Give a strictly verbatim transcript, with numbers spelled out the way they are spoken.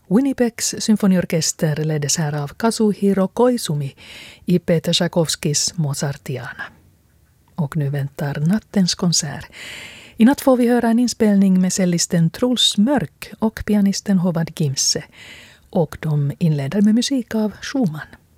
Winnipegs symfoniorkester leddes här av Kazuhiro Koizumi i Peter Tchaikovskys Mozartiana. Och nu väntar nattens konsert. I natt får vi höra en inspelning med cellisten Truls Mörk och pianisten Håvard Gimse. Och de inleder med musik av Schumann.